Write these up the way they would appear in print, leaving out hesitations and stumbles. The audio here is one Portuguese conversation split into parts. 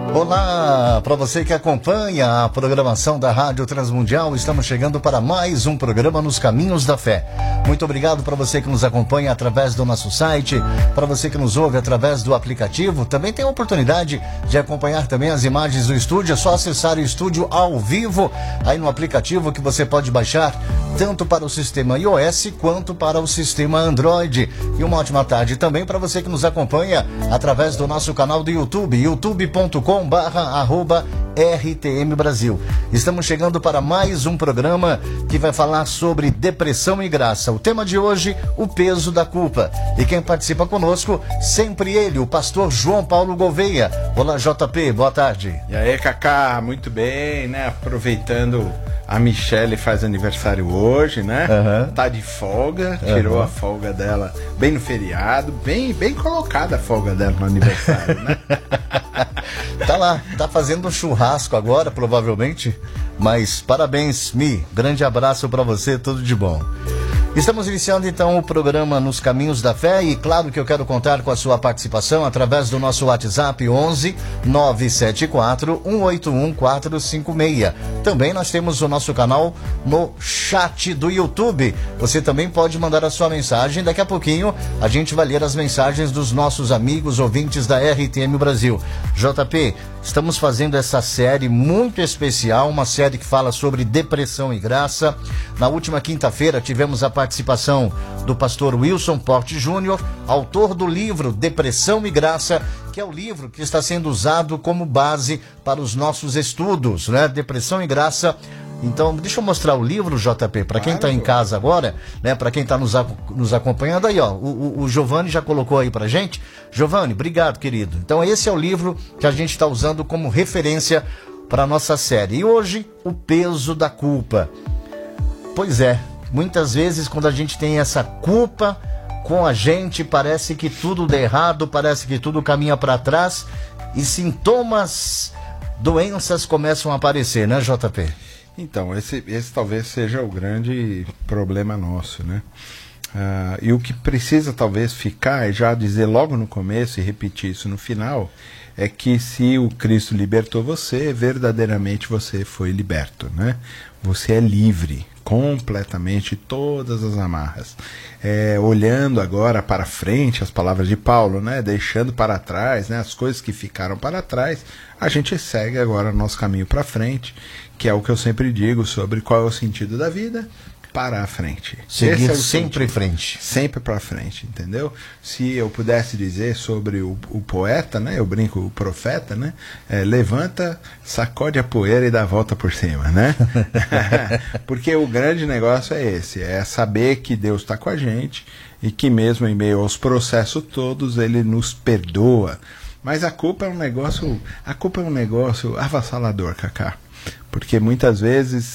Olá, para você que acompanha a programação da Rádio Transmundial, estamos chegando para mais um programa Nos Caminhos da Fé. Muito obrigado para você que nos acompanha através do nosso site, para você que nos ouve através do aplicativo. Também tem a oportunidade de acompanhar também as imagens do estúdio, é só acessar o estúdio ao vivo aí no aplicativo que você pode baixar tanto para o sistema iOS quanto para o sistema Android. E uma ótima tarde também para você que nos acompanha através do nosso canal do YouTube, youtube.com/RTM Brasil. Estamos chegando para mais um programa que vai falar sobre depressão e graça. O tema de hoje, o peso da culpa. E quem participa conosco, sempre ele, o pastor João Paulo Gouveia. Olá, JP, boa tarde. E aí, Cacá, muito bem, né? Aproveitando, a Michele faz aniversário hoje, né? Tá de folga, tirou a folga dela bem no feriado, bem colocada a folga dela no aniversário, né? Tá lá, tá fazendo um churrasco agora, provavelmente. Mas parabéns, Mi. Grande abraço pra você, tudo de bom. Estamos iniciando então o programa Nos Caminhos da Fé e claro que eu quero contar com a sua participação através do nosso WhatsApp 11 974 181 456. Também nós temos o nosso canal no chat do YouTube. Você também pode mandar a sua mensagem. Daqui a pouquinho a gente vai ler as mensagens dos nossos amigos ouvintes da RTM Brasil. JP, estamos fazendo essa série muito especial, uma série que fala sobre depressão e graça. Na última quinta-feira tivemos a participação do pastor Wilson Porte Júnior, autor do livro Depressão e Graça, que é o livro que está sendo usado como base para os nossos estudos, né? Depressão e Graça. Então, deixa eu mostrar o livro, JP, para quem está em casa agora, né? Para quem está nos acompanhando aí, ó. O Giovanni já colocou aí pra gente. Giovanni, obrigado, querido. Então, esse é o livro que a gente está usando como referência para a nossa série. E hoje, o peso da culpa. Pois é, muitas vezes quando a gente tem essa culpa com a gente, parece que tudo dá errado, parece que tudo caminha para trás e sintomas, doenças começam a aparecer, né, JP? Então, esse talvez seja o grande problema nosso, né? E o que precisa talvez ficar, e já dizer logo no começo e repetir isso no final, é que se o Cristo libertou você, verdadeiramente você foi liberto, né? Você é livre, completamente, todas as amarras. Olhando agora para frente, as palavras de Paulo, né? Deixando para trás, né? As coisas que ficaram para trás, a gente segue agora nosso caminho para frente, que é o que eu sempre digo sobre qual é o sentido da vida. Para a frente. Seguir sempre em frente. Sempre para frente, entendeu? Se eu pudesse dizer sobre o poeta, né? Eu brinco, o profeta, né? Levanta, sacode a poeira e dá a volta por cima, né? Porque o grande negócio é esse, é saber que Deus está com a gente e que mesmo em meio aos processos todos, Ele nos perdoa. Mas a culpa é um negócio avassalador, Cacá. Porque muitas vezes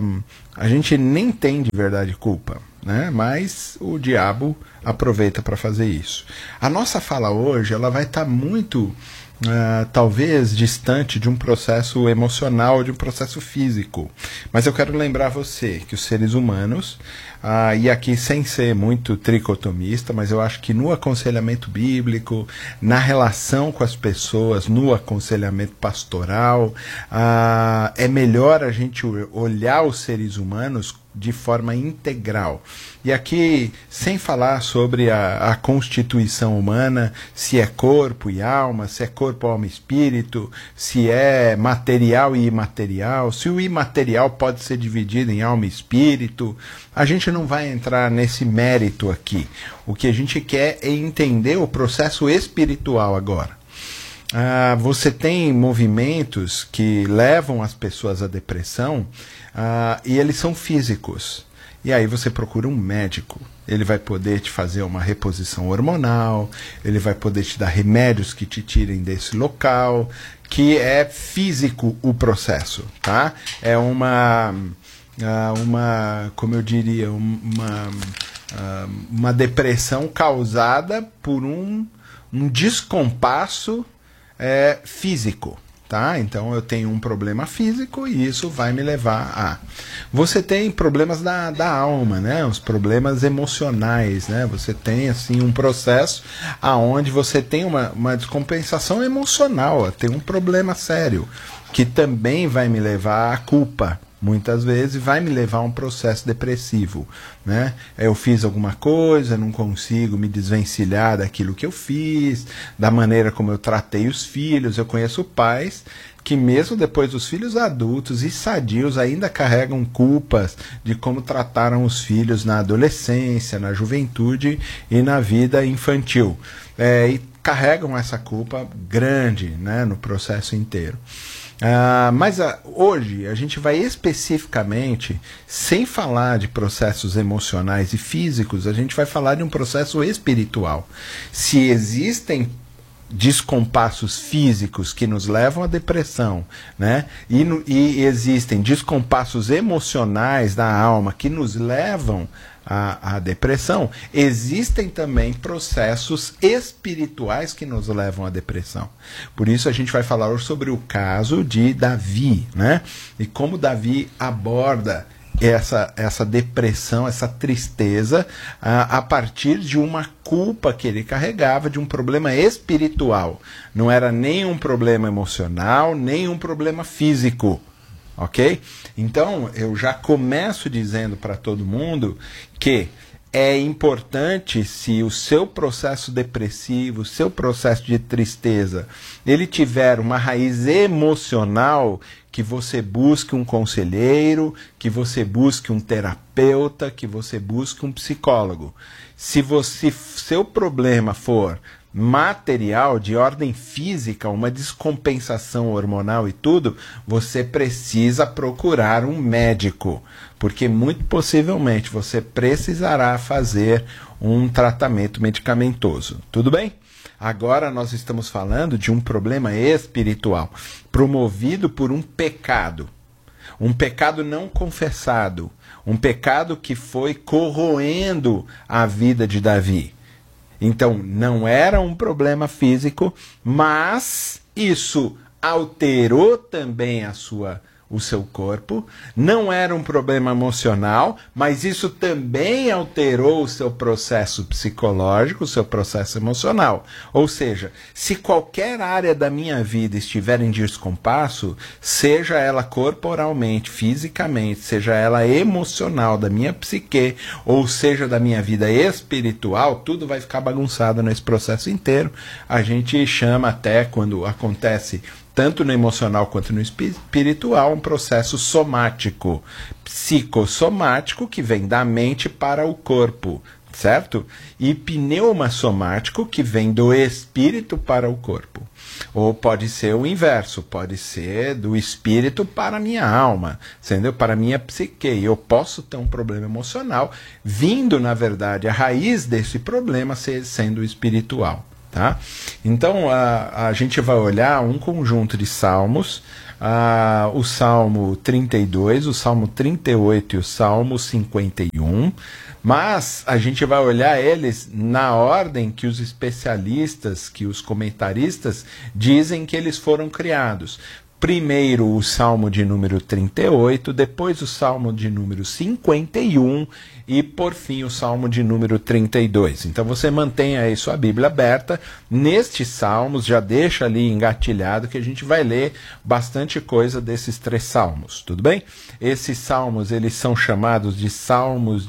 a gente nem tem de verdade culpa, né? Mas o diabo aproveita para fazer isso. A nossa fala hoje ela vai estar muito, talvez, distante de um processo emocional, de um processo físico. Mas eu quero lembrar você que os seres humanos, e aqui sem ser muito tricotomista, mas eu acho que no aconselhamento bíblico, na relação com as pessoas, no aconselhamento pastoral, é melhor a gente olhar os seres humanos de forma integral. E aqui, sem falar sobre a constituição humana, se é corpo e alma, se é corpo, alma e espírito, se é material e imaterial, se o imaterial pode ser dividido em alma e espírito, a gente não vai entrar nesse mérito aqui. O que a gente quer é entender o processo espiritual agora. Você tem movimentos que levam as pessoas à depressão e eles são físicos. E aí você procura um médico. Ele vai poder te fazer uma reposição hormonal, ele vai poder te dar remédios que te tirem desse local, que é físico o processo, tá? É como eu diria, uma depressão causada por um descompasso físico, tá? Então eu tenho um problema físico e isso vai me levar a... Você tem problemas da alma, né? Os problemas emocionais, né? Você tem, assim, um processo aonde você tem uma descompensação emocional, tem um problema sério, que também vai me levar à culpa. Muitas vezes vai me levar a um processo depressivo, né? Eu fiz alguma coisa, não consigo me desvencilhar daquilo que eu fiz, da maneira como eu tratei os filhos. Eu conheço pais que mesmo depois dos filhos adultos e sadios ainda carregam culpas de como trataram os filhos na adolescência, na juventude e na vida infantil. E carregam essa culpa grande, né, no processo inteiro. Mas hoje a gente vai especificamente, sem falar de processos emocionais e físicos, a gente vai falar de um processo espiritual. Se existem descompassos físicos que nos levam à depressão, né? E existem descompassos emocionais da alma que nos levam à depressão, existem também processos espirituais que nos levam à depressão. Por isso a gente vai falar hoje sobre o caso de Davi, né? E como Davi aborda essa depressão, essa tristeza, a partir de uma culpa que ele carregava, de um problema espiritual. Não era nem um problema emocional, nem um problema físico. Ok? Então, eu já começo dizendo para todo mundo que é importante, se o seu processo depressivo, o seu processo de tristeza, ele tiver uma raiz emocional, que você busque um conselheiro, que você busque um terapeuta, que você busque um psicólogo. Se seu problema for material, de ordem física, uma descompensação hormonal e tudo, você precisa procurar um médico, porque muito possivelmente você precisará fazer um tratamento medicamentoso. Tudo bem? Agora nós estamos falando de um problema espiritual, promovido por um pecado não confessado, um pecado que foi corroendo a vida de Davi. Então, não era um problema físico, mas isso alterou também o seu corpo. Não era um problema emocional, mas isso também alterou o seu processo psicológico, o seu processo emocional. Ou seja, se qualquer área da minha vida estiver em descompasso, seja ela corporalmente, fisicamente, seja ela emocional, da minha psique, ou seja da minha vida espiritual, tudo vai ficar bagunçado nesse processo inteiro. A gente chama até, quando acontece tanto no emocional quanto no espiritual, um processo somático, psicossomático, que vem da mente para o corpo, certo? E pneumassomático, que vem do espírito para o corpo. Ou pode ser o inverso, pode ser do espírito para a minha alma, entendeu? Para a minha psique. Eu posso ter um problema emocional, vindo, na verdade, a raiz desse problema sendo espiritual. Tá? Então a gente vai olhar um conjunto de salmos, o Salmo 32, o Salmo 38 e o Salmo 51, mas a gente vai olhar eles na ordem que os especialistas, que os comentaristas dizem que eles foram criados. Primeiro o Salmo de número 38, depois o Salmo de número 51 e, por fim, o Salmo de número 32. Então você mantenha aí sua Bíblia aberta. Nestes salmos, já deixa ali engatilhado que a gente vai ler bastante coisa desses três salmos, tudo bem? Esses salmos, eles são chamados de salmos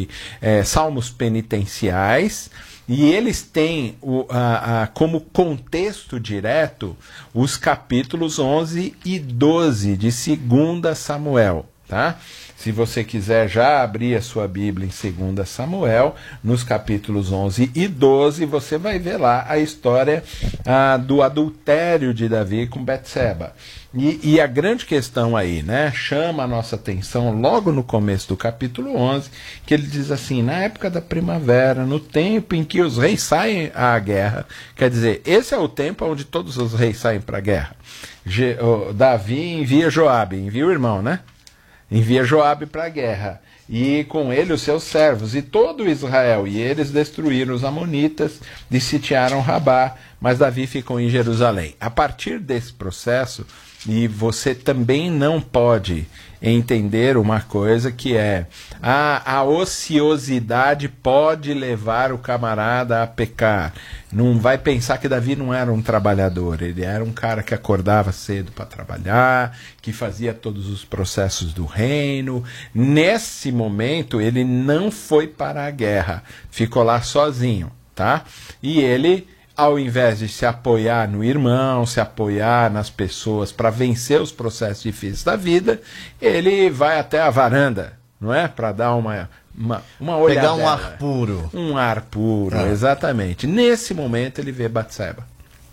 penitenciais. E eles têm como contexto direto os capítulos 11 e 12 de 2 Samuel, tá? Se você quiser já abrir a sua Bíblia em 2 Samuel, nos capítulos 11 e 12, você vai ver lá a história do adultério de Davi com Betseba. E a grande questão aí, né, chama a nossa atenção logo no começo do capítulo 11, que ele diz assim: na época da primavera, no tempo em que os reis saem à guerra, quer dizer, esse é o tempo onde todos os reis saem para a guerra. Davi envia Joabe, envia o irmão, né? Envia Joabe para a guerra, e com ele os seus servos, e todo Israel, e eles destruíram os amonitas e sitiaram Rabá, mas Davi ficou em Jerusalém. A partir desse processo, e você também não pode entender uma coisa que é a ociosidade pode levar o camarada a pecar. Não vai pensar que Davi não era um trabalhador, ele era um cara que acordava cedo para trabalhar, que fazia todos os processos do reino. Nesse momento ele não foi para a guerra, ficou lá sozinho, tá? E ele, ao invés de se apoiar no irmão, se apoiar nas pessoas para vencer os processos difíceis da vida, ele vai até a varanda, não é? Para dar uma olhadela. Pegar um ar puro. Um ar puro, exatamente. Nesse momento ele vê Batseba.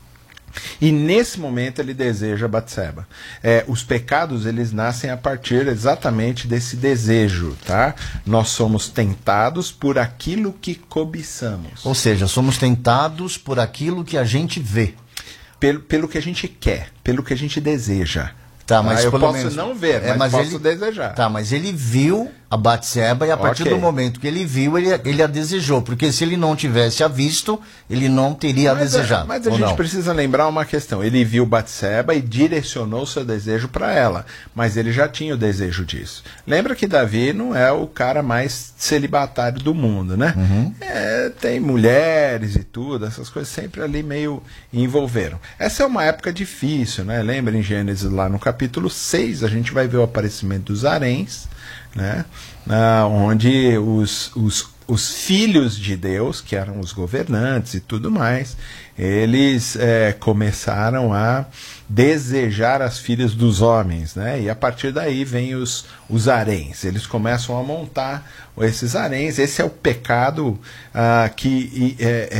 E nesse momento ele deseja Batseba. Os pecados, eles nascem a partir exatamente desse desejo, tá? Nós somos tentados por aquilo que cobiçamos. Ou seja, somos tentados por aquilo que a gente vê. Pelo que a gente quer, pelo que a gente deseja. Tá, mas eu pelo posso menos, não ver, mas posso desejar. Tá, mas ele viu a Batseba e a partir do momento que ele viu, ele a desejou. Porque se ele não tivesse a visto, ele não teria a desejado. Mas a gente precisa lembrar uma questão. Ele viu Batseba e direcionou seu desejo para ela. Mas ele já tinha o desejo disso. Lembra que Davi não é o cara mais celibatário do mundo, né? Uhum. Tem mulheres e tudo, essas coisas sempre ali meio envolveram. Essa é uma época difícil, né? Lembra em Gênesis lá no capítulo 6, a gente vai ver o aparecimento dos haréns, né? Onde os filhos de Deus, que eram os governantes e tudo mais, eles começaram a desejar as filhas dos homens, né? E a partir daí vem os haréns. Eles começam a montar esses haréns. Esse é o pecado que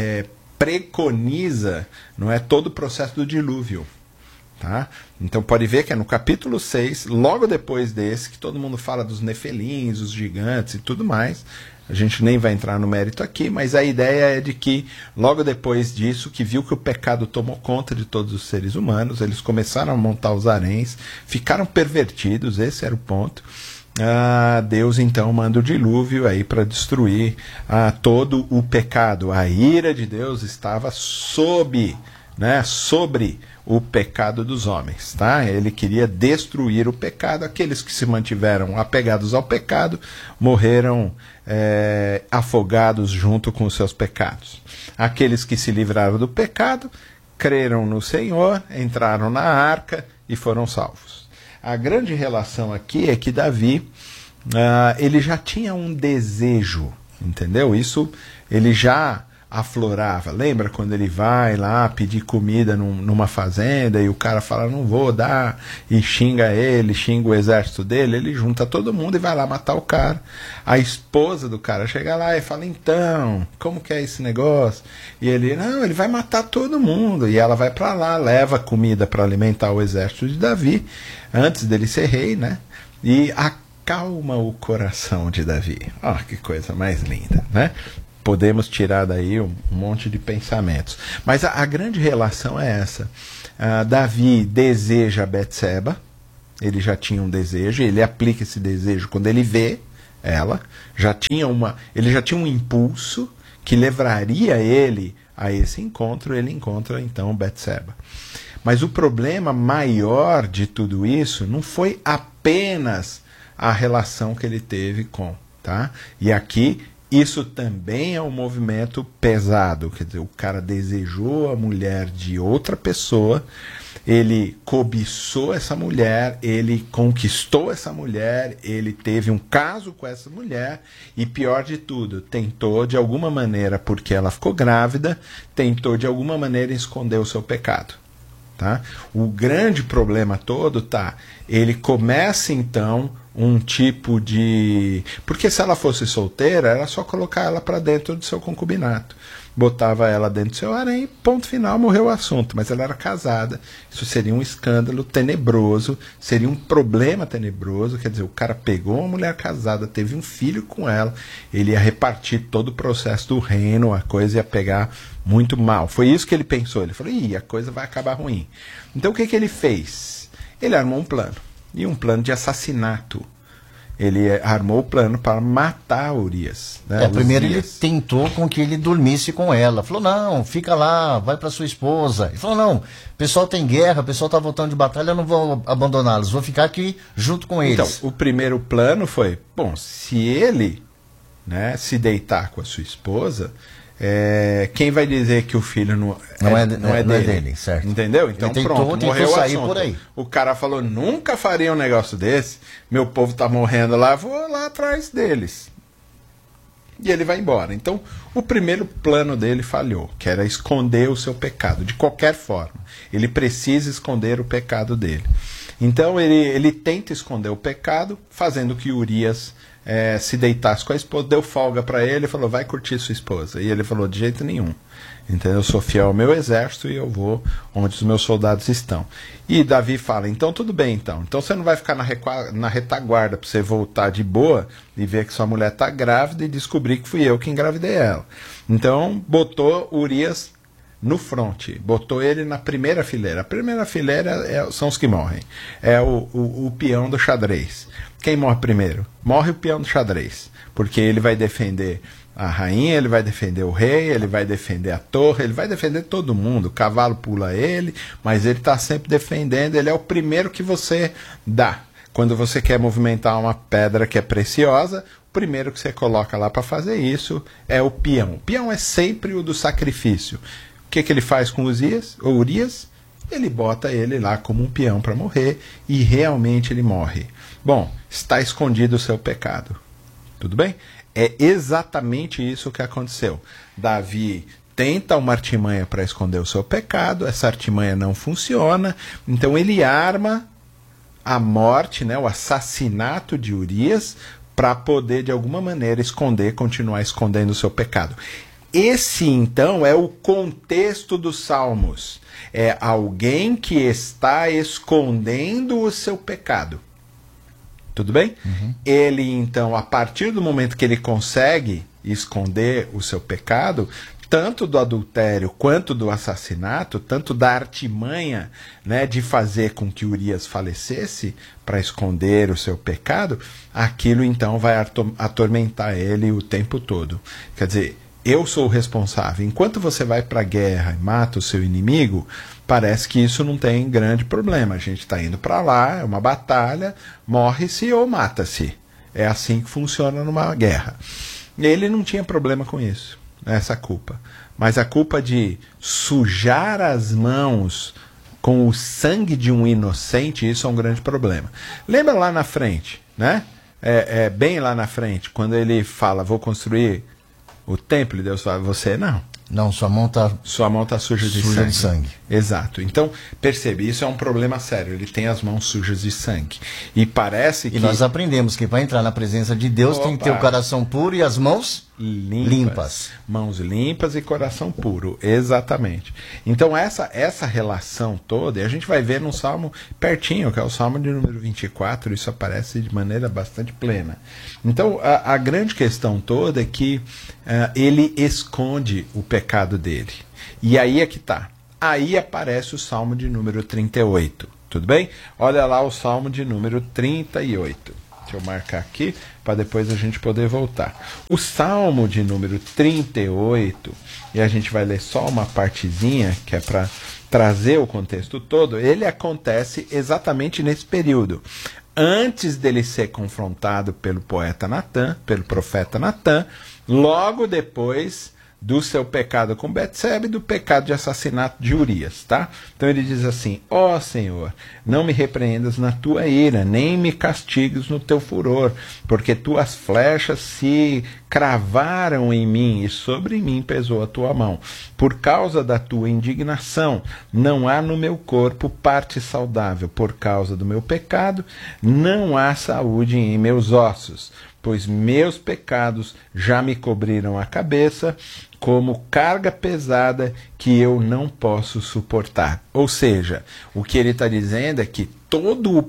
preconiza, não é, todo o processo do dilúvio. Tá? Então pode ver que é no capítulo 6, logo depois desse, que todo mundo fala dos nefelins, os gigantes e tudo mais. A gente nem vai entrar no mérito aqui, mas a ideia é de que logo depois disso, que viu que o pecado tomou conta de todos os seres humanos, eles começaram a montar os haréns, ficaram pervertidos, esse era o ponto. Deus então manda o dilúvio aí para destruir todo o pecado. A ira de Deus estava sobre o pecado dos homens, tá? Ele queria destruir o pecado. Aqueles que se mantiveram apegados ao pecado morreram afogados junto com os seus pecados. Aqueles que se livraram do pecado creram no Senhor, entraram na arca e foram salvos. A grande relação aqui é que Davi ele já tinha um desejo, entendeu? Isso ele já aflorava. Lembra quando ele vai lá pedir comida numa fazenda e o cara fala, não vou dar, e xinga ele, xinga o exército dele, ele junta todo mundo e vai lá matar o cara. A esposa do cara chega lá e fala, então, como que é esse negócio? E ele, não, ele vai matar todo mundo. E ela vai para lá, leva comida para alimentar o exército de Davi, antes dele ser rei, né? E acalma o coração de Davi. Ó, que coisa mais linda, né? Podemos tirar daí um monte de pensamentos. Mas a grande relação é essa. Davi deseja Batseba, ele já tinha um desejo, ele aplica esse desejo quando ele vê ela, ele já tinha um impulso que levaria ele a esse encontro, ele encontra então Batseba. Mas o problema maior de tudo isso não foi apenas a relação que ele teve com, tá? E aqui isso também é um movimento pesado, quer dizer, o cara desejou a mulher de outra pessoa, ele cobiçou essa mulher, ele conquistou essa mulher, ele teve um caso com essa mulher e, pior de tudo, tentou de alguma maneira, porque ela ficou grávida, tentou de alguma maneira esconder o seu pecado. Tá? O grande problema todo ele começa então um tipo de... Porque se ela fosse solteira, era só colocar ela para dentro do seu concubinato. Botava ela dentro do seu harém, ponto final, morreu o assunto. Mas ela era casada, isso seria um escândalo tenebroso, seria um problema tenebroso, quer dizer, o cara pegou uma mulher casada, teve um filho com ela, ele ia repartir todo o processo do reino, a coisa ia pegar muito mal. Foi isso que ele pensou, ele falou, a coisa vai acabar ruim. Então o que ele fez? Ele armou um plano, e um plano de assassinato. ele armou o plano para matar Urias. Né? Primeiro ele tentou com que ele dormisse com ela. Falou, não, fica lá, vai para sua esposa. Ele falou, não, o pessoal tem guerra, o pessoal está voltando de batalha, eu não vou abandoná-los, vou ficar aqui junto com eles. Então, o primeiro plano foi, bom, se ele, né, se deitar com a sua esposa, quem vai dizer que o filho não é dele, certo? Entendeu? Então ele pronto, morreu o sair assunto. Por aí. O cara falou, nunca faria um negócio desse, meu povo tá morrendo lá, vou lá atrás deles. E ele vai embora. Então, o primeiro plano dele falhou, que era esconder o seu pecado, de qualquer forma. Ele precisa esconder o pecado dele. Então, ele tenta esconder o pecado, fazendo que Urias se deitasse com a esposa, deu folga para ele e falou, vai curtir sua esposa. E ele falou, de jeito nenhum. Entendeu? Eu sou fiel ao meu exército e eu vou onde os meus soldados estão. E Davi fala, então tudo bem, então você não vai ficar na retaguarda para você voltar de boa e ver que sua mulher está grávida e descobrir que fui eu que engravidei ela. Então botou Urias no fronte, botou ele na primeira fileira. A primeira fileira são os que morrem. É o peão do xadrez. Quem morre primeiro? Morre o peão do xadrez, porque ele vai defender a rainha, ele vai defender o rei, ele vai defender a torre, ele vai defender todo mundo. O cavalo pula ele, mas ele está sempre defendendo, ele é o primeiro que você dá. Quando você quer movimentar uma pedra que é preciosa, o primeiro que você coloca lá para fazer isso é o peão. O peão é sempre o do sacrifício. O que ele faz com Urias? Ele bota ele lá como um peão para morrer, e realmente ele morre. Bom, está escondido o seu pecado. Tudo bem? É exatamente isso que aconteceu. Davi tenta uma artimanha para esconder o seu pecado, essa artimanha não funciona, então ele arma a morte, né, o assassinato de Urias, para poder de alguma maneira continuar escondendo o seu pecado. Esse então é o contexto dos Salmos. É alguém que está escondendo o seu pecado. Tudo bem? Uhum. Ele, então, a partir do momento que ele consegue esconder o seu pecado, tanto do adultério quanto do assassinato, tanto da artimanha, né, de fazer com que Urias falecesse para esconder o seu pecado, aquilo então vai atormentar ele o tempo todo. Quer dizer, eu sou o responsável. Enquanto você vai para a guerra e mata o seu inimigo, parece que isso não tem grande problema. A gente está indo para lá, é uma batalha, morre-se ou mata-se. É assim que funciona numa guerra. Ele não tinha problema com isso, essa culpa. Mas a culpa de sujar as mãos com o sangue de um inocente, isso é um grande problema. Lembra lá na frente, né? Bem lá na frente, quando ele fala, vou construir o templo, e Deus fala, você não. Não, sua mão está suja de sangue. Exato. Então, percebe, isso é um problema sério. Ele tem as mãos sujas de sangue. E parece que... E nós aprendemos que para entrar na presença de Deus tem que ter o coração puro e as mãos limpas. Mãos limpas e coração puro. Exatamente. Então, essa relação toda, e a gente vai ver num salmo pertinho, que é o salmo de número 24, isso aparece de maneira bastante plena. Então, a grande questão toda é que ele esconde o pecado dele. E aí é que está. Aí aparece o salmo de número 38. Tudo bem? Olha lá o salmo de número 38. Deixa eu marcar aqui para depois a gente poder voltar. O salmo de número 38, e a gente vai ler só uma partezinha, que é para trazer o contexto todo, ele acontece exatamente nesse período. Antes dele ser confrontado pelo poeta Natan, pelo profeta Natan, logo depois do seu pecado com Betsebe e do pecado de assassinato de Urias, tá? Então ele diz assim, ó Senhor, não me repreendas na tua ira, nem me castigues no teu furor, porque tuas flechas se cravaram em mim e sobre mim pesou a tua mão. Por causa da tua indignação, não há no meu corpo parte saudável. Por causa do meu pecado, não há saúde em meus ossos. Pois meus pecados já me cobriram a cabeça, como carga pesada que eu não posso suportar. Ou seja, o que ele está dizendo é que todo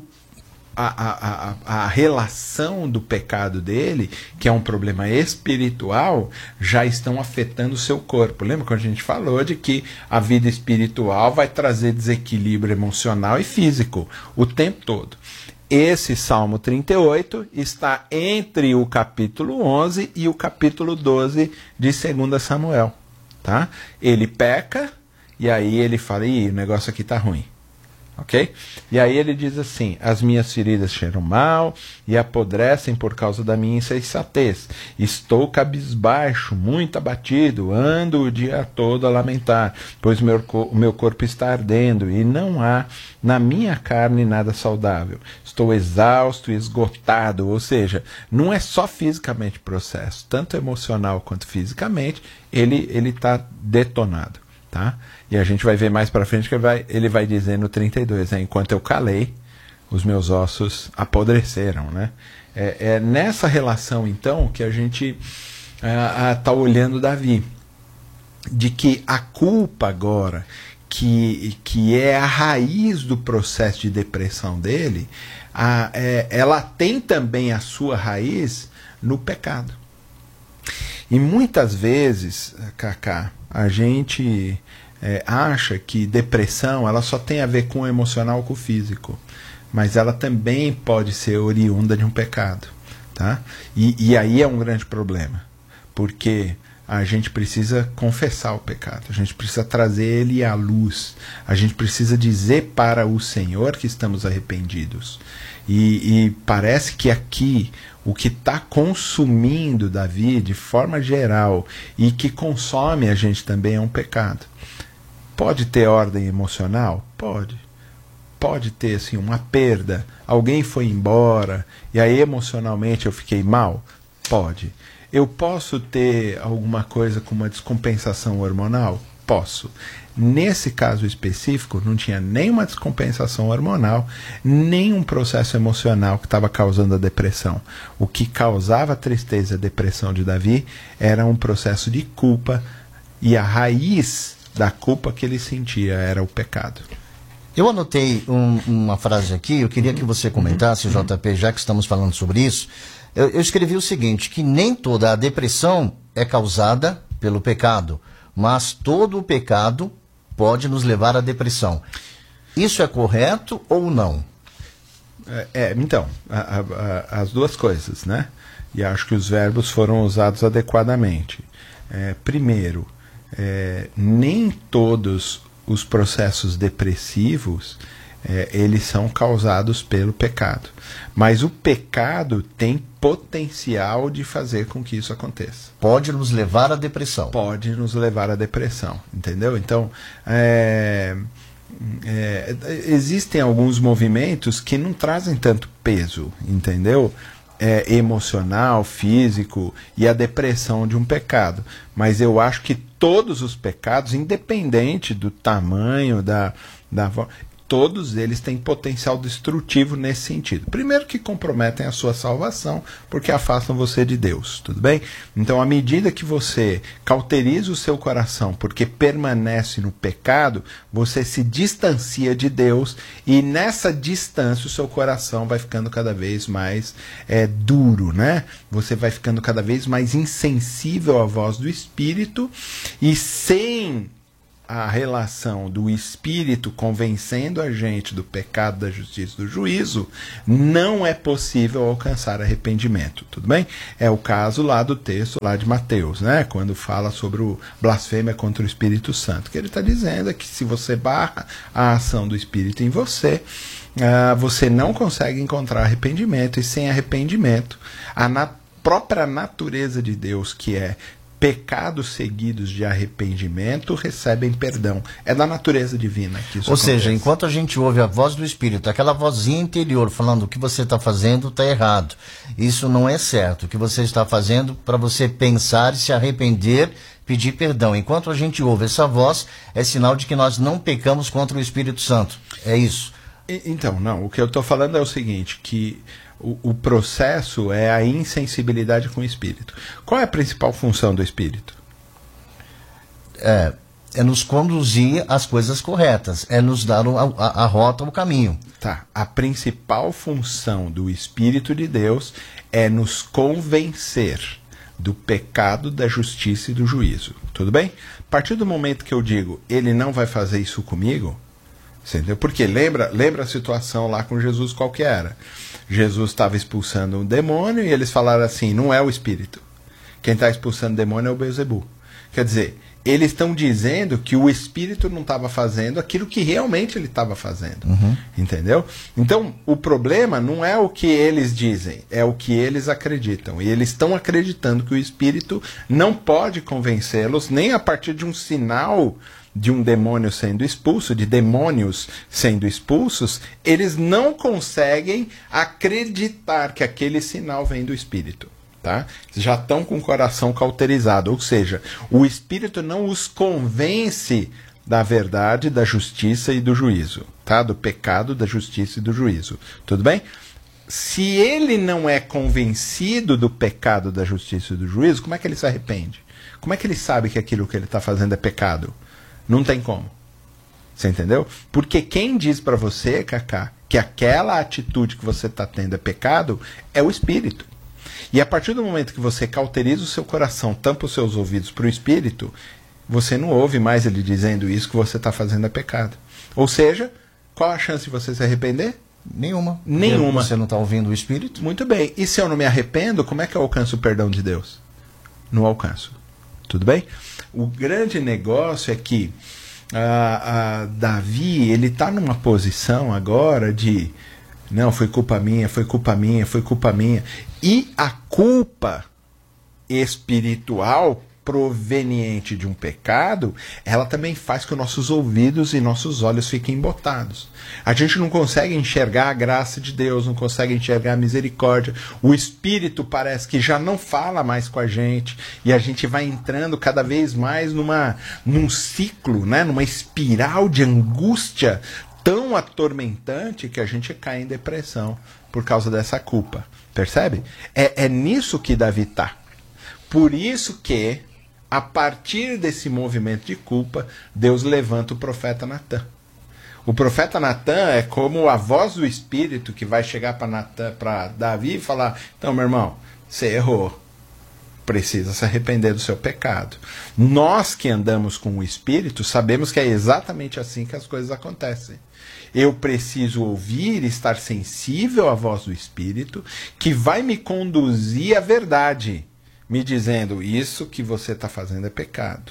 a relação do pecado dele, que é um problema espiritual, já estão afetando o seu corpo. Lembra quando a gente falou de que a vida espiritual vai trazer desequilíbrio emocional e físico o tempo todo? esse Salmo 38 está entre o capítulo 11 e o capítulo 12 de 2 Samuel. Tá? Ele peca e aí ele fala, ih, o negócio aqui está ruim. Ok? E aí ele diz assim: as minhas feridas cheiram mal e apodrecem por causa da minha insensatez. Estou cabisbaixo, muito abatido, ando o dia todo a lamentar, pois o meu corpo está ardendo e não há na minha carne nada saudável. Estou exausto e esgotado, ou seja, não é só fisicamente o processo, tanto emocional quanto fisicamente, ele está detonado. Tá? E a gente vai ver mais para frente que ele vai dizer no 32, né? Enquanto eu calei, os meus ossos apodreceram. Né? É nessa relação, então, que a gente está olhando Davi. De que a culpa agora, que é a raiz do processo de depressão dele, ela tem também a sua raiz no pecado. E muitas vezes, Cacá, a gente acha que depressão ela só tem a ver com o emocional ou com o físico, mas ela também pode ser oriunda de um pecado, tá? E aí é um grande problema, porque a gente precisa confessar o pecado, a gente precisa trazer ele à luz, a gente precisa dizer para o Senhor que estamos arrependidos. E parece que aqui o que está consumindo Davi de forma geral e que consome a gente também é um pecado. Pode ter ordem emocional? Pode. Pode ter assim, uma perda. Alguém foi embora e aí emocionalmente eu fiquei mal? Pode. Eu posso ter alguma coisa com uma descompensação hormonal? Posso. Nesse caso específico, não tinha nenhuma descompensação hormonal, nem um processo emocional que estava causando a depressão. O que causava a tristeza e a depressão de Davi era um processo de culpa, e a raiz da culpa que ele sentia era o pecado. Eu anotei uma frase aqui, eu queria que você comentasse, JP, já que estamos falando sobre isso. Eu escrevi o seguinte, que nem toda a depressão é causada pelo pecado, mas todo o pecado pode nos levar à depressão. Isso é correto ou não? Então, as duas coisas, né? E acho que os verbos foram usados adequadamente. Primeiro, nem todos os processos depressivos eles são causados pelo pecado. Mas o pecado tem potencial de fazer com que isso aconteça. Pode nos levar à depressão. Pode nos levar à depressão, entendeu? Então, existem alguns movimentos que não trazem tanto peso, entendeu? Emocional, físico e a depressão de um pecado. Mas eu acho que todos os pecados, independente do tamanho, todos eles têm potencial destrutivo nesse sentido. Primeiro que comprometem a sua salvação, porque afastam você de Deus, tudo bem? Então, à medida que você cauteriza o seu coração, porque permanece no pecado, você se distancia de Deus, e nessa distância o seu coração vai ficando cada vez mais duro, né? Você vai ficando cada vez mais insensível à voz do Espírito, e sem a relação do Espírito convencendo a gente do pecado, da justiça e do juízo, não é possível alcançar arrependimento, tudo bem? É o caso lá do texto lá de Mateus, né? Quando fala sobre o blasfêmia contra o Espírito Santo, que ele está dizendo é que se você barra a ação do Espírito em você, você não consegue encontrar arrependimento, e sem arrependimento, a própria natureza de Deus, que é pecados seguidos de arrependimento, recebem perdão. É da natureza divina que isso acontece. Ou seja, enquanto a gente ouve a voz do Espírito, aquela vozinha interior falando o que você está fazendo está errado. Isso não é certo. O que você está fazendo para você pensar, se arrepender, pedir perdão. Enquanto a gente ouve essa voz, é sinal de que nós não pecamos contra o Espírito Santo. É isso. Então, não. O que eu estou falando é o seguinte, que o processo é a insensibilidade com o Espírito. Qual é a principal função do Espírito? É nos conduzir às coisas corretas, é nos dar a rota, o caminho. Tá. A principal função do Espírito de Deus é nos convencer do pecado, da justiça e do juízo. Tudo bem? A partir do momento que eu digo, ele não vai fazer isso comigo, Você entendeu? Porque lembra a situação lá com Jesus, qual que era? Jesus estava expulsando um demônio e eles falaram assim, não é o espírito. Quem está expulsando o demônio é o Beelzebul. Quer dizer, eles estão dizendo que o espírito não estava fazendo aquilo que realmente ele estava fazendo. Entendeu? Então, o problema não é o que eles dizem, é o que eles acreditam. E eles estão acreditando que o espírito não pode convencê-los nem a partir de um sinal de um demônio sendo expulso, de demônios sendo expulsos, eles não conseguem acreditar que aquele sinal vem do espírito. Tá? Já estão com o coração cauterizado, ou seja, o espírito não os convence da verdade, da justiça e do juízo, tá? Do pecado, da justiça e do juízo. Tudo bem? Se ele não é convencido do pecado, da justiça e do juízo, como é que ele se arrepende? Como é que ele sabe que aquilo que ele está fazendo é pecado? Não tem como. Você entendeu? Porque quem diz para você, Cacá, que aquela atitude que você está tendo é pecado, é o espírito. E a partir do momento que você cauteriza o seu coração, tampa os seus ouvidos para o espírito, você não ouve mais ele dizendo isso que você está fazendo é pecado. Ou seja, qual a chance de você se arrepender? Nenhuma. Nenhuma. Você não está ouvindo o espírito? Muito bem. E se eu não me arrependo, como é que eu alcanço o perdão de Deus? Não alcanço. Tudo bem? O grande negócio é que Davi, ele está numa posição agora de não, foi culpa minha, foi culpa minha, foi culpa minha. E a culpa espiritual proveniente de um pecado, ela também faz que os nossos ouvidos e nossos olhos fiquem embotados. A gente não consegue enxergar a graça de Deus, não consegue enxergar a misericórdia. O Espírito parece que já não fala mais com a gente e a gente vai entrando cada vez mais num ciclo, né? Numa espiral de angústia tão atormentante que a gente cai em depressão por causa dessa culpa. Percebe? É nisso que Davi está. Por isso que, a partir desse movimento de culpa, Deus levanta o profeta Natan. O profeta Natan é como a voz do Espírito que vai chegar para Davi e falar, então, meu irmão, você errou. Precisa se arrepender do seu pecado. Nós que andamos com o Espírito sabemos que é exatamente assim que as coisas acontecem. Eu preciso ouvir e estar sensível à voz do Espírito, que vai me conduzir à verdade, me dizendo, isso que você está fazendo é pecado.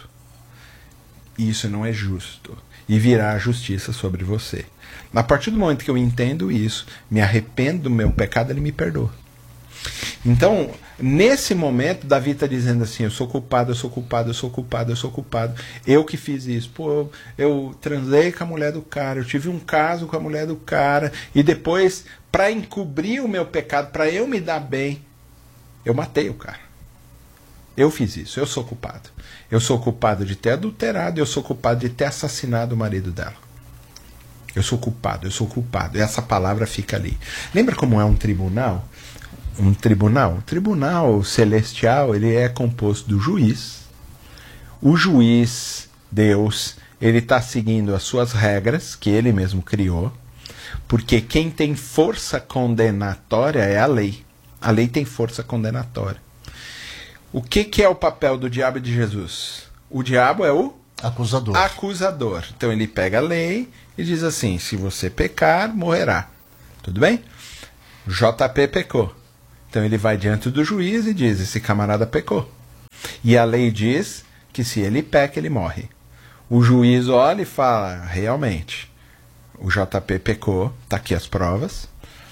Isso não é justo. E virá a justiça sobre você. A partir do momento que eu entendo isso, me arrependo do meu pecado, ele me perdoa. Então, nesse momento, Davi está dizendo assim, eu sou culpado, eu sou culpado, eu sou culpado, eu sou culpado. Eu que fiz isso. Pô, eu transei com a mulher do cara, eu tive um caso com a mulher do cara, e depois, para encobrir o meu pecado, para eu me dar bem, eu matei o cara. Eu fiz isso, eu sou culpado. Eu sou culpado de ter adulterado, eu sou culpado de ter assassinado o marido dela. Eu sou culpado, eu sou culpado. E essa palavra fica ali. Lembra como é um tribunal? Um tribunal? O tribunal celestial, ele é composto do juiz. O juiz, Deus, ele está seguindo as suas regras, que ele mesmo criou, porque quem tem força condenatória é a lei. A lei tem força condenatória. O que é o papel do diabo e de Jesus? O diabo é o acusador. Acusador. Então ele pega a lei e diz assim, se você pecar, morrerá. Tudo bem? JP pecou. Então ele vai diante do juiz e diz, esse camarada pecou. E a lei diz que se ele peca, ele morre. O juiz olha e fala, realmente, o JP pecou, está aqui as provas,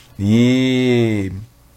e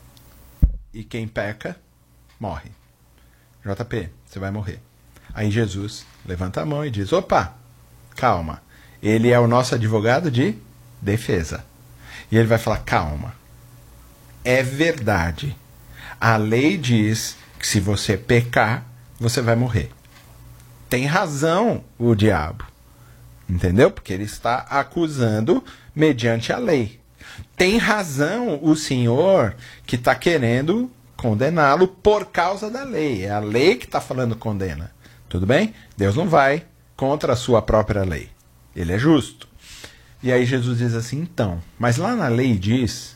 quem peca, morre. JP, você vai morrer. Aí Jesus levanta a mão e diz, opa, calma, ele é o nosso advogado de defesa. E ele vai falar, calma, é verdade. A lei diz que se você pecar, você vai morrer. Tem razão o diabo. Entendeu? Porque ele está acusando mediante a lei. Tem razão o senhor que está querendo condená-lo por causa da lei. É a lei que está falando condena. Tudo bem? Deus não vai contra a sua própria lei. Ele é justo. E aí Jesus diz assim, então, mas lá na lei diz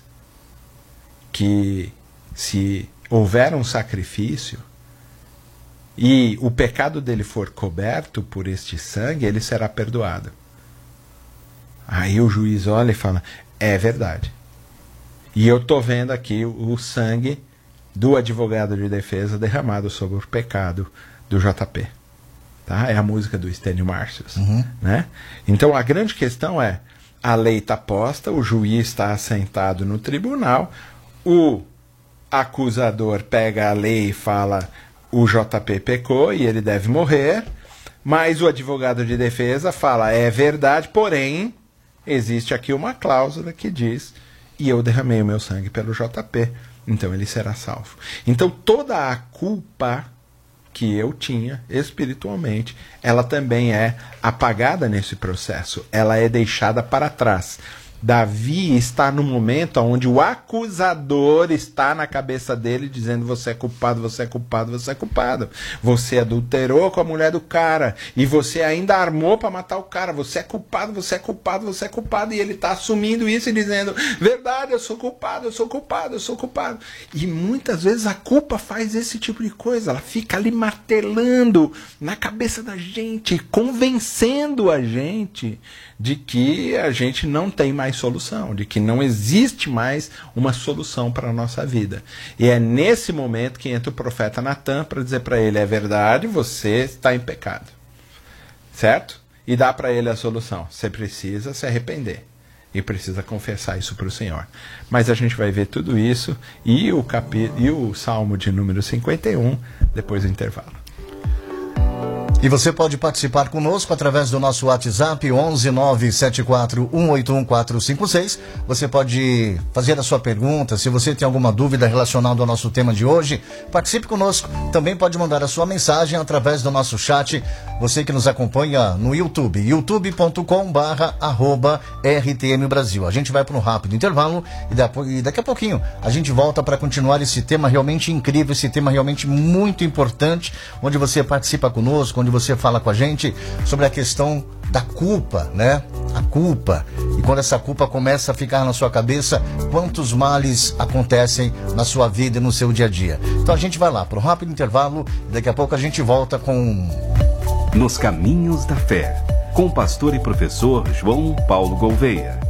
que se houver um sacrifício e o pecado dele for coberto por este sangue, ele será perdoado. Aí o juiz olha e fala, é verdade. E eu tô vendo aqui o sangue do advogado de defesa derramado sobre o pecado do JP. Tá? É a música do Estênio Márcios. Né? Então a grande questão é, a lei está posta, o juiz está assentado no tribunal, o acusador pega a lei e fala, o JP pecou e ele deve morrer, mas o advogado de defesa fala, é verdade, porém, existe aqui uma cláusula que diz, e eu derramei o meu sangue pelo JP, então ele será salvo. Então toda a culpa que eu tinha espiritualmente, ela também é apagada nesse processo, ela é deixada para trás. Davi está no momento onde o acusador está na cabeça dele dizendo, você é culpado, você é culpado, você é culpado. Você adulterou com a mulher do cara e você ainda armou para matar o cara. Você é culpado, você é culpado, você é culpado. E ele está assumindo isso e dizendo, verdade, eu sou culpado, eu sou culpado, eu sou culpado. E muitas vezes a culpa faz esse tipo de coisa. Ela fica ali martelando na cabeça da gente, convencendo a gente de que a gente não tem mais solução, de que não existe mais uma solução para a nossa vida. E é nesse momento que entra o profeta Natan para dizer para ele, é verdade, você está em pecado. Certo? E dá para ele a solução. Você precisa se arrepender. E precisa confessar isso para o Senhor. Mas a gente vai ver tudo isso e o Salmo de número 51 depois do intervalo. E você pode participar conosco através do nosso WhatsApp 11974181456. Você pode fazer a sua pergunta, se você tem alguma dúvida relacionada ao nosso tema de hoje, participe conosco. Também pode mandar a sua mensagem através do nosso chat. Você que nos acompanha no YouTube, youtube.com/RTM Brasil. A gente vai para um rápido intervalo e daqui a pouquinho a gente volta para continuar esse tema realmente incrível, esse tema realmente muito importante, onde você participa conosco, onde você fala com a gente sobre a questão da culpa, né? A culpa. E quando essa culpa começa a ficar na sua cabeça, quantos males acontecem na sua vida e no seu dia a dia. Então a gente vai lá para um rápido intervalo e daqui a pouco a gente volta com Nos Caminhos da Fé, com o pastor e professor João Paulo Gouveia.